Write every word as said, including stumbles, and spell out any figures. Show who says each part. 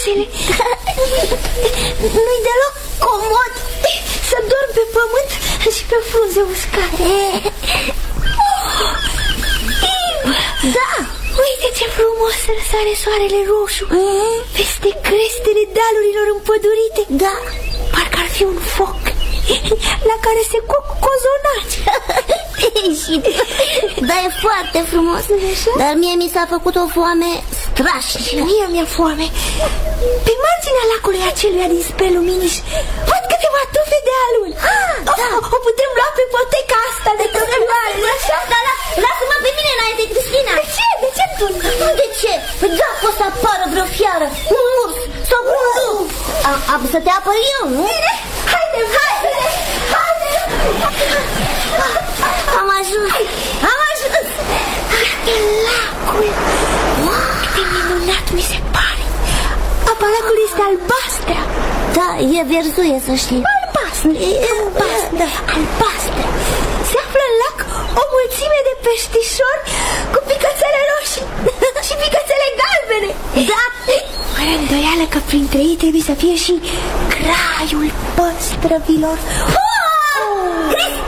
Speaker 1: frumoasele. Nu-i deloc comod să dorm pe pământ și pe frunze uscate. Da, uite ce frumos răsare soarele roșu peste crestele dealurilor împădurite. Da, parcă ar fi un foc la care se coc cozonaci.
Speaker 2: Da, e foarte frumos. Dar mie mi s-a făcut o foame strașnică.
Speaker 1: Mie mi-e foame. Pe marginea lacului aceluia din spre Luminiș văd câteva tufe de alun. ah, da. o, o putem lua pe poteca asta de căprioare.
Speaker 2: Așa, dar la, lasă-mă pe mine înainte, Cristina.
Speaker 1: De ce? De ce tu?
Speaker 2: De ce? Păi dacă o să apară vreo fiară, un urs sau un lup, am să te apăr eu, nu?
Speaker 1: Bine, haide, haide, haide.
Speaker 2: Am ajuns, am ajuns.
Speaker 1: Uite lacul. Wow, cât de minunat mi se pare. Apa lacului este albastră.
Speaker 2: Da, e verzuie, să știi.
Speaker 1: Albastră, albastră, albastră. Se află în lac o mulțime de peștișori cu picățele roșii și picățele galbene.
Speaker 2: Da.
Speaker 1: Fără îndoială că printre ei trebuie să fie și graiul păstrăvilor.
Speaker 2: Wow!